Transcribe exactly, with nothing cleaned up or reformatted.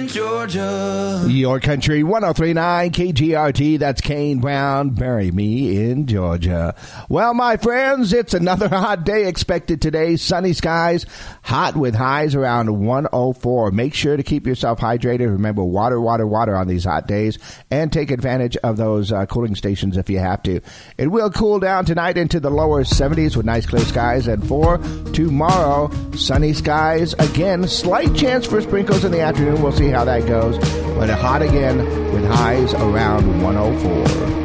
in Georgia. Your country, one oh three point nine K G R T. That's Kane Brown. Bury me in Georgia. Well, my friends, it's another hot day expected today. Sunny skies, hot with highs around one oh four. Make sure to keep yourself hydrated. Remember, water, water, water on these hot days. And take advantage of those uh, cooling stations if you have to. It will cool down tonight into the lower seventies with nice clear skies. And for tomorrow, sunny skies again. Slight chance for sprinkles in the afternoon. We'll see how that goes. But hot again with highs around one oh four.